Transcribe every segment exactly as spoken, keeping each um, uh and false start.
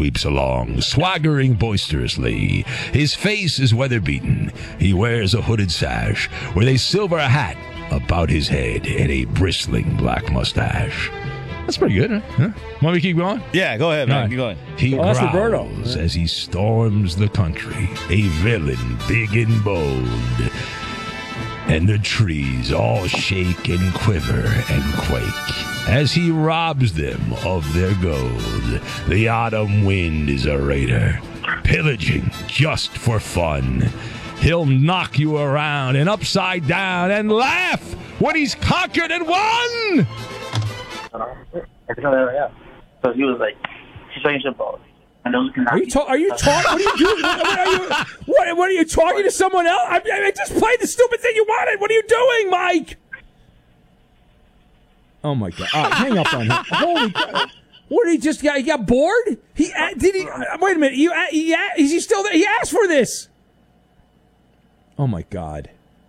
sweeps along, swaggering boisterously. His face is weather-beaten. He wears a hooded sash with a silver hat about his head and a bristling black mustache. That's pretty good, huh? huh? Want me to keep going? Yeah, go ahead, man. Right. Keep going. He Well, that's Roberto. growls as he storms the country, a villain big and bold. And the trees all shake and quiver and quake as he robs them of their gold. The autumn wind is a raider, pillaging just for fun. He'll knock you around and upside down and laugh when he's conquered and won. So he was like, she's talking shit about. And those Are you, ta- are you talking? What are you doing? What, what are you, what, what are you talking to someone else? I, I just played the stupid thing you wanted. What are you doing, Mike? Oh, my God. All right, hang up on him. Holy God. What did he just got? He got bored? He Did he? Wait a minute. You, he, is he still there? He asked for this. Oh, my God.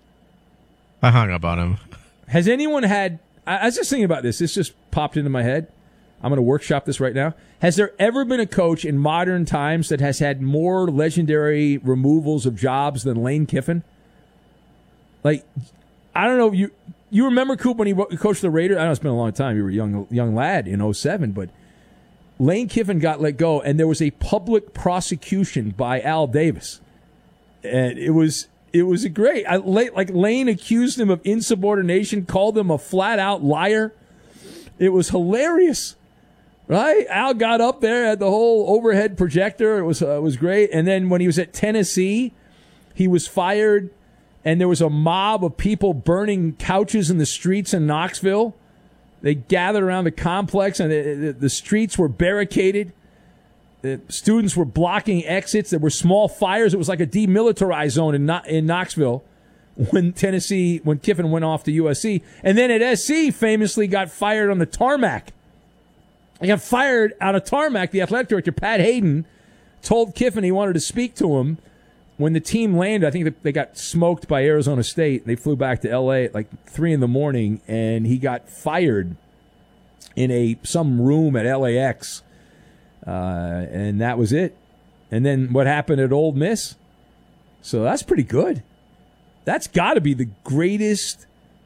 I hung up on him. Has anyone had... I was just thinking about this. This just popped into my head. I'm going to workshop this right now. Has there ever been a coach in modern times that has had more legendary removals of jobs than Lane Kiffin? Like, I don't know. You you remember, Coop, when he coached the Raiders? I know it's been a long time. You were a young, young lad in oh seven, but Lane Kiffin got let go, and there was a public prosecution by Al Davis. And it was... It was a great, I, like Lane accused him of insubordination, called him a flat-out liar. It was hilarious, right? Al got up there, had the whole overhead projector. It was uh, it was great. And then when he was at Tennessee, he was fired, and there was a mob of people burning couches in the streets in Knoxville. They gathered around the complex, and the, the, the streets were barricaded. The students were blocking exits. There were small fires. It was like a demilitarized zone in in Knoxville when Tennessee, when Kiffin went off to U S C. And then at S C, famously got fired on the tarmac. He got fired out of tarmac. The athletic director, Pat Hayden, told Kiffin he wanted to speak to him. When the team landed, I think they got smoked by Arizona State. They flew back to L A at like three in the morning, and he got fired in a some room at L A X. Uh, and that was it. And then what happened at Ole Miss? So that's pretty good. That's got to be the greatest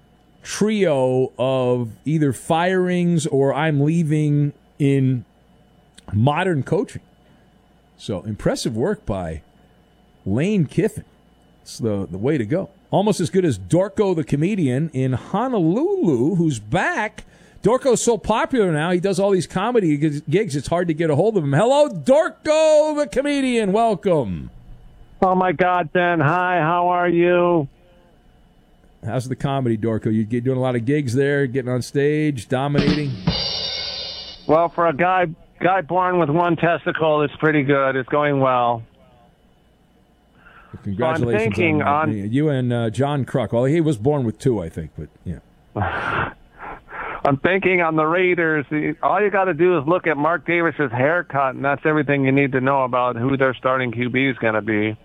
trio of either firings or I'm leaving in modern coaching. So impressive work by Lane Kiffin. It's the, the way to go. Almost as good as Dorco the comedian in Honolulu, who's back. Dorco's so popular now, he does all these comedy gigs, it's hard to get a hold of him. Hello, Dorco the comedian. Welcome. Oh, my God, Ben. Hi, how are you? How's the comedy, Dorco? You get doing a lot of gigs there, getting on stage, dominating? Well, for a guy guy born with one testicle, it's pretty good. It's going well. Well, congratulations so I'm thinking on, on you and uh, John Kruk. Well, he was born with two, I think, but yeah. I'm thinking on the Raiders, all you got to do is look at Mark Davis's haircut, and that's everything you need to know about who their starting Q B is going to be.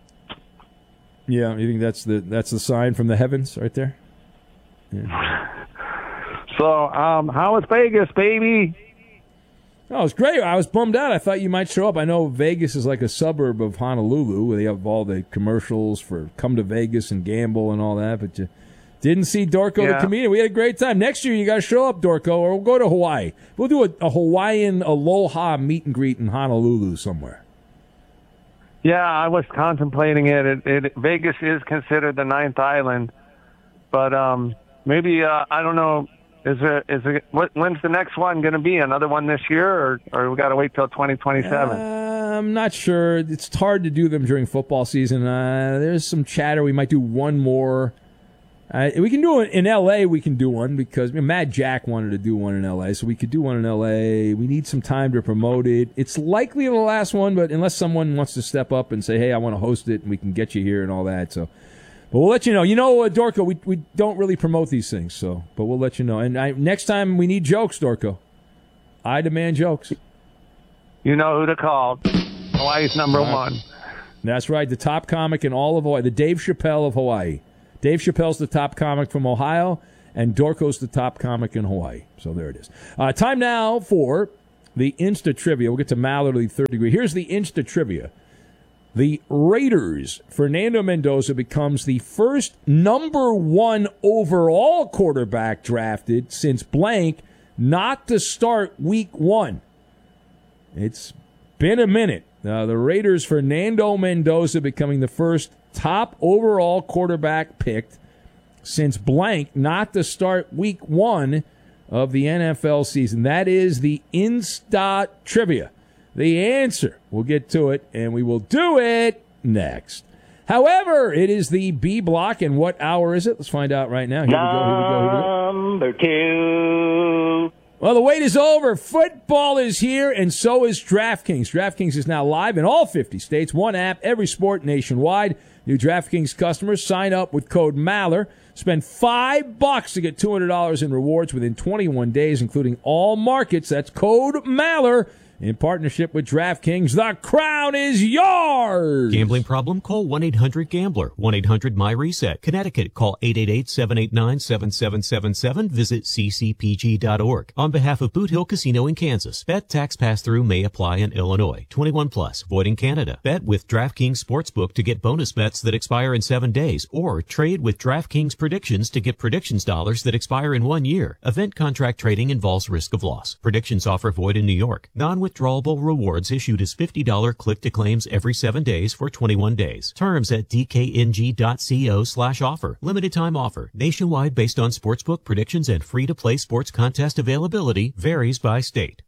Yeah, you think that's the that's the sign from the heavens right there? Yeah. So, um, how is Vegas, baby? Oh, it's great. I was bummed out. I thought you might show up. I know Vegas is like a suburb of Honolulu, where they have all the commercials for come to Vegas and gamble and all that, but you didn't see Dorco yeah. the comedian. We had a great time. Next year, you got to show up, Dorco, or we'll go to Hawaii. We'll do a, a Hawaiian aloha meet and greet in Honolulu somewhere. Yeah, I was contemplating it. It, it Vegas is considered the ninth island, but um, maybe uh, I don't know. Is there is there, what, when's the next one going to be? Another one this year, or or we got to wait till twenty twenty-seven? Uh, I'm not sure. It's hard to do them during football season. Uh, there's some chatter. We might do one more. Uh, we can do it in L A. We can do one because I mean, Mad Jack wanted to do one in L A, so we could do one in L A. We need some time to promote it. It's likely the last one, but unless someone wants to step up and say, "Hey, I want to host it," and we can get you here and all that. So, but we'll let you know. You know, uh, Dorco, we we don't really promote these things, so but we'll let you know. And I, next time we need jokes, Dorco. I demand jokes. You know who to call. Hawaii's number right. one. That's right. The top comic in all of Hawaii, the Dave Chappelle of Hawaii. Dave Chappelle's the top comic from Ohio, and Dorco's the top comic in Hawaii. So there it is. Uh, time now for the Insta Trivia. We'll get to Maller to the third degree. Here's the Insta Trivia. The Raiders, Fernando Mendoza becomes the first number one overall quarterback drafted since blank not to start week one. It's been a minute. Uh, the Raiders, Fernando Mendoza becoming the first top overall quarterback picked since blank not to start week one of the N F L season. That is the Insta Trivia. The answer, we'll get to it, and we will do it next. However, it is the B block, and what hour is it? Let's find out right now. Here we go, here we go, here we go. Number two. Well, the wait is over. Football is here, and so is DraftKings. DraftKings is now live in all fifty states. One app, every sport nationwide. New DraftKings customers sign up with code Maller. Spend five bucks to get two hundred dollars in rewards within twenty-one days, including all markets. That's code Maller. In partnership with DraftKings, the crown is yours. Gambling problem? Call one eight hundred gambler. one eight hundred my reset. Connecticut, call eight eight eight, seven eight nine, seven seven seven seven. Visit c c p g dot org. On behalf of Boot Hill Casino in Kansas, bet tax pass-through may apply in Illinois. twenty-one plus, void in Canada. Bet with DraftKings Sportsbook to get bonus bets that expire in seven days, or trade with DraftKings Predictions to get predictions dollars that expire in one year. Event contract trading involves risk of loss. Predictions offer void in New York. Non withdrawable rewards issued as fifty dollars click-to-claims every seven days for twenty-one days. Terms at d k n g dot co slash offer. Limited time offer. Nationwide based on sportsbook predictions and free-to-play sports contest availability. Varies by state.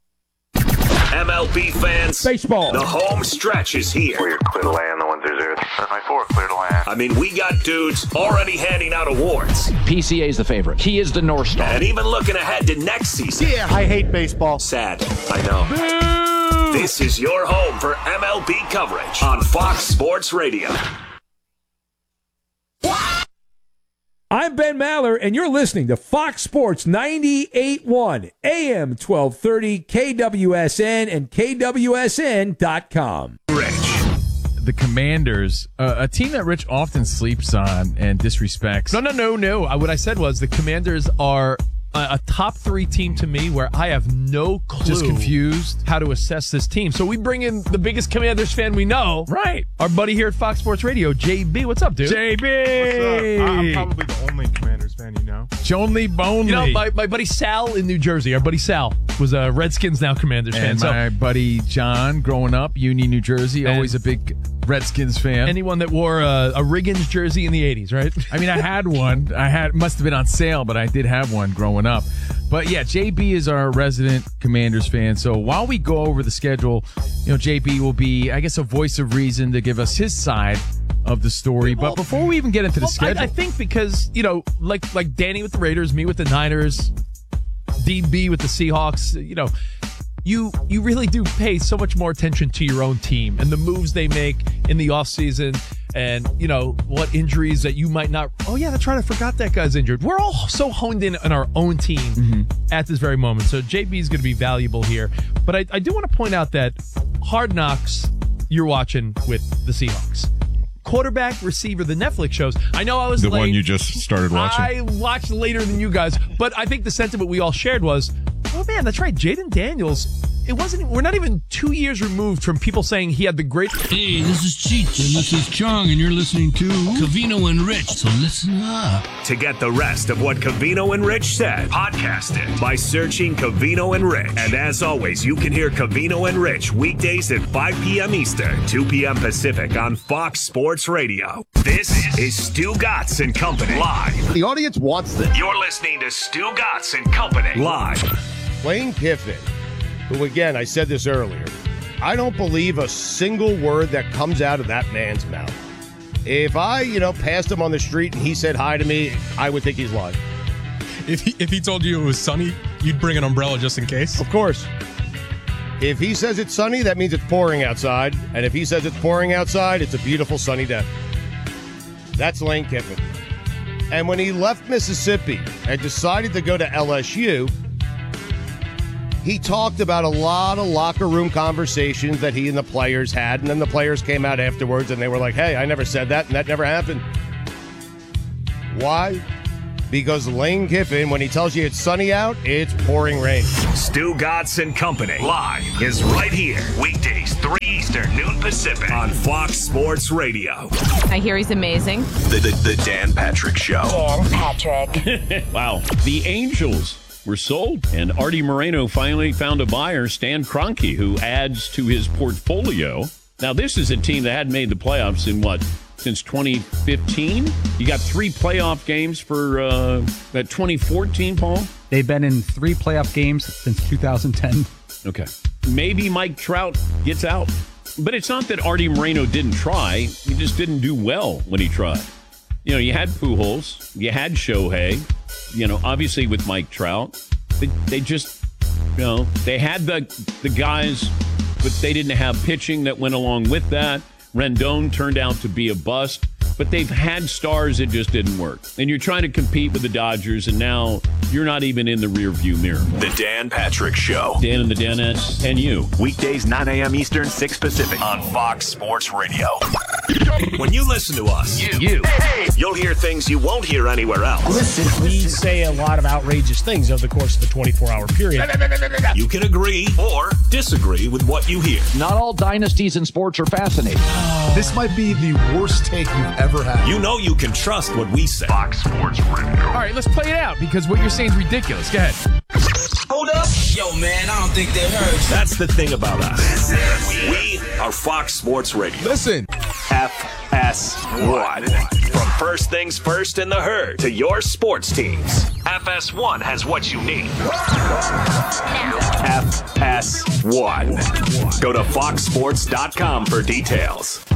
M L B fans, baseball. The home stretch is here. We're clear to land, the one through zero. My four, clear to land. I mean, we got dudes already handing out awards. P C A is the favorite. He is the North Star. And even looking ahead to next season. Yeah, I hate baseball. Sad, I know. Boo! This is your home for M L B coverage on Fox Sports Radio. I'm Ben Maller, and you're listening to Fox Sports ninety-eight point one, A M twelve thirty, K W S N, and K W S N dot com. Rich. The Commanders, uh, a team that Rich often sleeps on and disrespects. No, no, no, no. I, what I said was the Commanders are a, a top three team to me where I have no clue. Just confused. How to assess this team. So we bring in the biggest Commanders fan we know. Right. Our buddy here at Fox Sports Radio, J B. What's up, dude? J B. What's up? I'm probably the only Commanders fan you know. Jonely Bonely. You know, my, my buddy Sal in New Jersey, our buddy Sal, was a Redskins, now Commanders and fan. my so, buddy John, growing up, Union, New Jersey, always a big Redskins fan. Anyone that wore a, a Riggins jersey in the eighties, right? I mean, I had one. I had must have been on sale, but I did have one growing up. But yeah, J B is our resident Commanders fan. So while we go over the schedule, you know, J B will be, I guess, a voice of reason to give us his side of the story. Well, but before we even get into the well, schedule, I, I think because, you know, like like Danny with the Raiders, me with the Niners, D B with the Seahawks, you know, you you really do pay so much more attention to your own team and the moves they make in the offseason and, you know, what injuries that you might not. Oh, yeah, that's right. I forgot that guy's injured. We're all so honed in on our own team mm-hmm. at this very moment. So J B is going to be valuable here. But I, I do want to point out that Hard Knocks you're watching with the Seahawks. Quarterback, receiver, the Netflix shows. I know I was the late. one you just started watching. I watched later than you guys, but I think the sentiment we all shared was, oh man, that's right, Jaden Daniels. It wasn't. We're not even two years removed from people saying he had the great. Hey, this is Cheech and this is Chong, and you're listening to Covino and Rich. So listen up. To get the rest of what Covino and Rich said, podcast it by searching Covino and Rich. And as always, you can hear Covino and Rich weekdays at five p.m. Eastern, two p.m. Pacific on Fox Sports Radio. This is Stu Gatz and Company live. The audience wants this. You're listening to Stu Gatz and Company live. Lane Kiffin, who, again, I said this earlier, I don't believe a single word that comes out of that man's mouth. If I, you know, passed him on the street and he said hi to me, I would think he's lying. If he, if he told you it was sunny, you'd bring an umbrella just in case? Of course. If he says it's sunny, that means it's pouring outside. And if he says it's pouring outside, it's a beautiful sunny day. That's Lane Kiffin. And when he left Mississippi and decided to go to L S U, he talked about a lot of locker room conversations that he and the players had, and then the players came out afterwards and they were like, hey, I never said that, and that never happened. Why? because Lane Kiffin, when he tells you it's sunny out, it's pouring rain. Stu Gatz and Company live is right here. Weekdays, three Eastern, noon Pacific on Fox Sports Radio. I hear he's amazing. The, the, the Dan Patrick Show. Dan Patrick. Wow. The Angels were sold, and Artie Moreno finally found a buyer, Stan Kroenke, who adds to his portfolio. Now, this is a team that hadn't made the playoffs in what? Since twenty fifteen? You got three playoff games for uh, that twenty fourteen, Paul? They've been in three playoff games since two thousand ten. Okay. Maybe Mike Trout gets out. But it's not that Artie Moreno didn't try. He just didn't do well when he tried. You know, you had Pujols. You had Shohei. You know, obviously with Mike Trout. They, they just, you know, they had the the guys, but they didn't have pitching that went along with that. Rendon turned out to be a bust, but they've had stars that just didn't work. And you're trying to compete with the Dodgers, and now you're not even in the rearview mirror. The Dan Patrick Show. Dan and the Danettes and you. Weekdays, nine a.m. Eastern, six Pacific on Fox Sports Radio. When you listen to us, you, you you'll hear things you won't hear anywhere else. Listen, we say a lot of outrageous things over the course of a twenty-four hour period. You can agree or disagree with what you hear. Not all dynasties in sports are fascinating. This might be the worst take you've ever had. You know you can trust what we say. Fox Sports Radio. All right, let's play it out because what you're saying is ridiculous. Go ahead. Hold up. Yo, man, I don't think they heard. That's the thing about us. We are Fox Sports Radio. Listen. F S one. From first things first in the herd to your sports teams, F S one has what you need. F S one. Go to fox sports dot com for details.